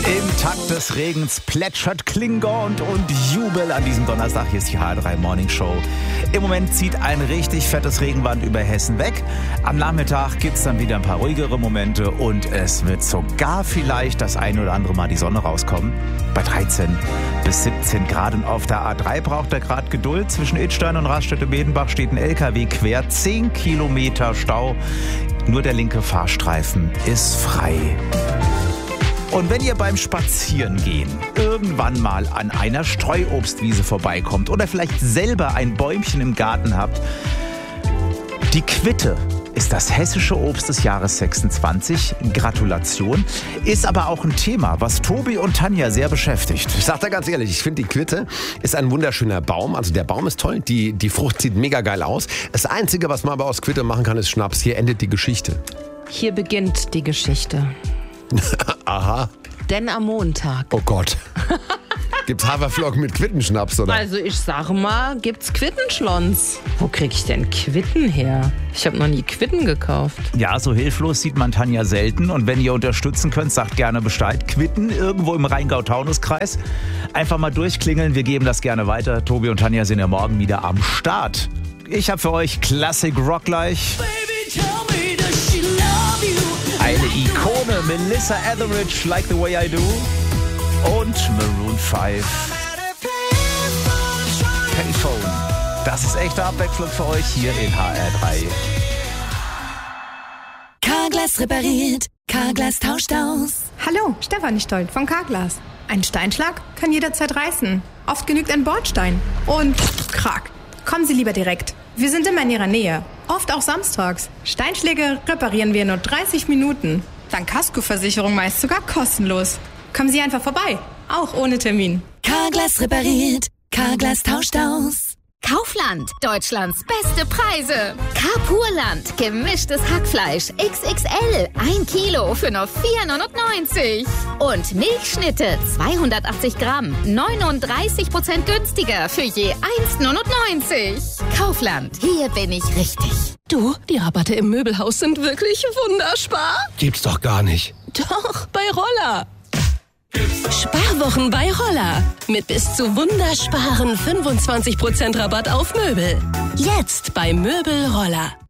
Im Takt des Regens plätschert Klingeln und Jubel an diesem Donnerstag. Hier ist die HR3 Morning Show. Im Moment zieht ein richtig fettes Regenband über Hessen weg. Am Nachmittag gibt es dann wieder ein paar ruhigere Momente und es wird sogar vielleicht das ein oder andere Mal die Sonne rauskommen. Bei 13 bis 17 Grad und auf der A3 braucht er gerade Geduld. Zwischen Idstein und Raststätte-Bedenbach steht ein LKW quer. 10 Kilometer Stau. Nur der linke Fahrstreifen ist frei. Und wenn ihr beim Spazierengehen irgendwann mal an einer Streuobstwiese vorbeikommt oder vielleicht selber ein Bäumchen im Garten habt, die Quitte ist das hessische Obst des Jahres 26. Gratulation. Ist aber auch ein Thema, was Tobi und Tanja sehr beschäftigt. Ich sag da ganz ehrlich, ich finde, die Quitte ist ein wunderschöner Baum. Also der Baum ist toll, die Frucht sieht mega geil aus. Das Einzige, was man aber aus Quitte machen kann, ist Schnaps. Hier endet die Geschichte. Hier beginnt die Geschichte. Aha. Denn am Montag. Oh Gott. Gibt's Haferflocken mit Quittenschnaps, oder? Also ich sag mal, gibt's Quittenschlons. Wo krieg ich denn Quitten her? Ich habe noch nie Quitten gekauft. Ja, so hilflos sieht man Tanja selten. Und wenn ihr unterstützen könnt, sagt gerne Bescheid. Quitten irgendwo im Rheingau-Taunus-Kreis. Einfach mal durchklingeln, wir geben das gerne weiter. Tobi und Tanja sind ja morgen wieder am Start. Ich habe für euch Classic Rock gleich. Eine Ikone, Melissa Etheridge, Like the Way I Do. Und Maroon 5. Payphone. Das ist echte Abwechslung für euch hier in HR3. Carglass repariert, Carglass tauscht aus. Hallo, Stefanie Stoll von Carglass. Ein Steinschlag kann jederzeit reißen. Oft genügt ein Bordstein. Und krack. Kommen Sie lieber direkt. Wir sind immer in Ihrer Nähe. Oft auch samstags. Steinschläge reparieren wir in nur 30 Minuten. Dank Kaskoversicherung meist sogar kostenlos. Kommen Sie einfach vorbei. Auch ohne Termin. Carglass repariert, Carglass tauscht aus. Kaufland, Deutschlands beste Preise. Carpurland, gemischtes Hackfleisch XXL, 1 Kilo für nur 4,99 €. Und Milchschnitte, 280 Gramm, 39% günstiger für je 1,99 €. Kaufland, hier bin ich richtig. Du, die Rabatte im Möbelhaus sind wirklich wunderbar. Gibt's doch gar nicht. Doch, bei Roller. Sparwochen bei Roller. Mit bis zu wundersparen 25% Rabatt auf Möbel. Jetzt bei Möbel Roller.